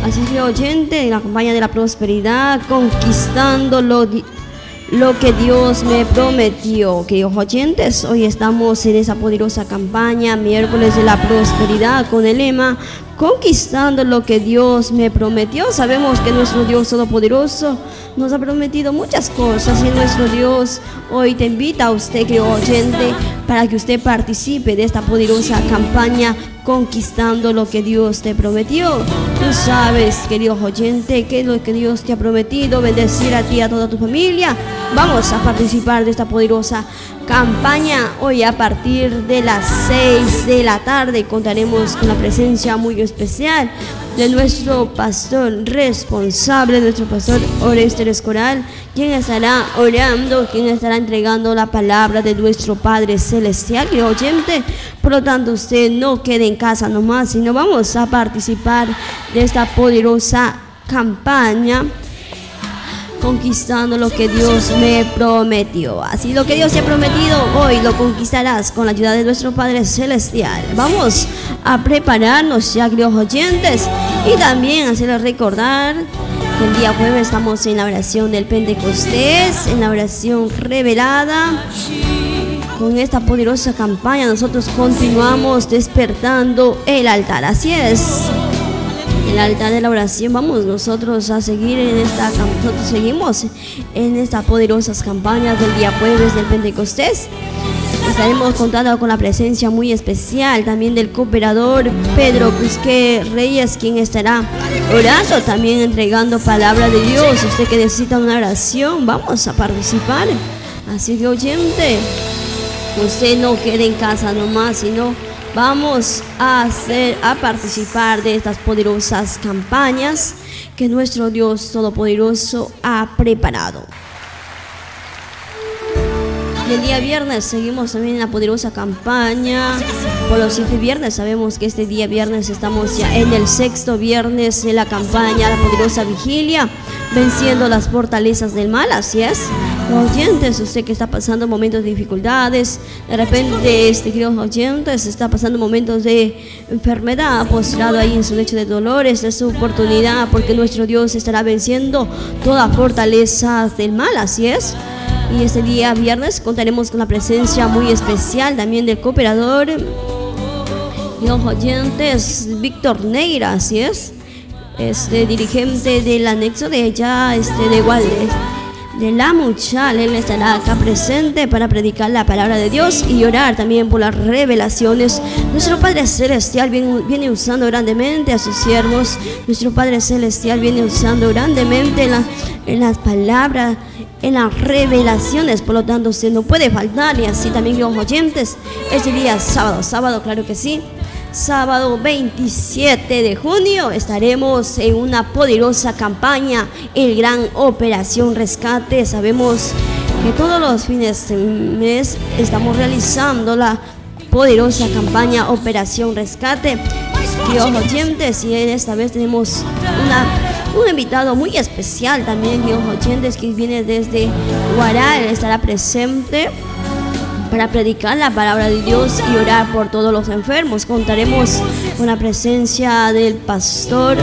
Así que oyente, en la campaña de la prosperidad, conquistando lo que Dios me prometió. Queridos oyentes, hoy estamos en esa poderosa campaña, miércoles de la prosperidad, con el lema conquistando lo que Dios me prometió. Sabemos que nuestro Dios Todopoderoso nos ha prometido muchas cosas y nuestro Dios hoy te invita a usted, querido oyente, para que usted participe de esta poderosa campaña conquistando lo que Dios te prometió. Tú sabes, querido oyente, que es lo que Dios te ha prometido, bendecir a ti y a toda tu familia. Vamos a participar de esta poderosa campaña. Hoy a partir de las 6 de la tarde contaremos con la presencia muy especial de nuestro pastor responsable, nuestro pastor Orester Escoral, quien estará orando, quien estará entregando la palabra de nuestro Padre Celestial, querido oyente. Por lo tanto, usted no quede en casa nomás, sino vamos a participar de esta poderosa campaña conquistando lo que Dios me prometió. Así lo que Dios te ha prometido, hoy lo conquistarás con la ayuda de nuestro Padre Celestial. Vamos a prepararnos ya, queridos oyentes, y también hacerles recordar que el día jueves estamos en la oración del Pentecostés, en la oración revelada. Con esta poderosa campaña nosotros continuamos despertando el altar. Así es, el altar de la oración. Vamos nosotros a seguir nosotros seguimos en estas poderosas campañas del día jueves del Pentecostés. Estaremos contando con la presencia muy especial también del cooperador Pedro Cusque Reyes, quien estará orando, también entregando palabra de Dios. Usted que necesita una oración, vamos a participar. Así que, oyente, usted no quede en casa nomás, sino vamos a participar de estas poderosas campañas que nuestro Dios Todopoderoso ha preparado. El día viernes seguimos también en la poderosa campaña por los 7 viernes. Sabemos que este día viernes estamos ya en el 6º viernes de la campaña, la poderosa vigilia, venciendo las fortalezas del mal. Así es, oyentes, usted que está pasando momentos de dificultades, de repente, queridos oyentes, está pasando momentos de enfermedad, postrado ahí en su lecho de dolores, es su oportunidad, porque nuestro Dios estará venciendo todas fortalezas del mal. Así es. Y este día viernes contaremos con la presencia muy especial también del cooperador y los oyentes Víctor Neira. Así es, dirigente del anexo de ella, de Gualdes, de la Muchal. Él estará acá presente para predicar la palabra de Dios y orar también por las revelaciones. Nuestro Padre Celestial viene usando grandemente a sus siervos. Nuestro Padre Celestial viene usando grandemente en las palabras, en las revelaciones. Por lo tanto, usted no puede faltar. Y así también, los oyentes, este día sábado, claro que sí, sábado 27 de junio estaremos en una poderosa campaña, el Gran Operación Rescate. Sabemos que todos los fines de mes estamos realizando la poderosa campaña Operación Rescate. Y los oyentes, y esta vez tenemos un invitado muy especial también, los oyentes, que viene desde Guaral. Estará presente para predicar la palabra de Dios y orar por todos los enfermos. Contaremos con la presencia del pastor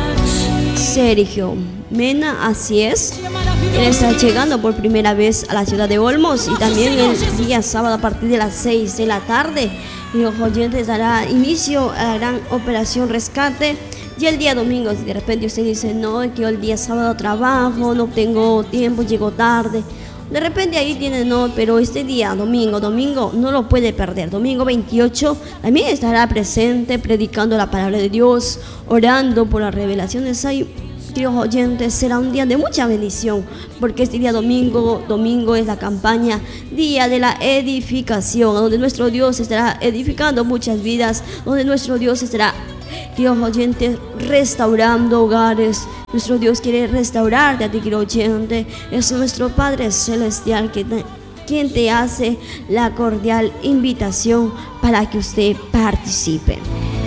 Sergio Mena. Así es, él está llegando por primera vez a la ciudad de Olmos. Y también el día sábado a partir de las 6 de la tarde, y los oyentes dará inicio a la Gran Operación Rescate. Y el día domingo, si de repente usted dice, no, es que yo el día sábado trabajo, no tengo tiempo, llego tarde, de repente ahí tiene, no, pero este día, domingo no lo puede perder. Domingo 28 también estará presente predicando la palabra de Dios, orando por las revelaciones. Ahí, queridos oyentes, será un día de mucha bendición, porque este día domingo es la campaña Día de la Edificación, donde nuestro Dios estará edificando muchas vidas, donde nuestro Dios estará, queridos oyentes, restaurando hogares. Nuestro Dios quiere restaurarte a ti, querido oyente. Es nuestro Padre Celestial quien te hace la cordial invitación para que usted participe.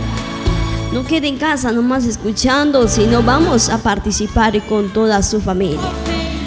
No quede en casa nomás escuchando, sino vamos a participar con toda su familia.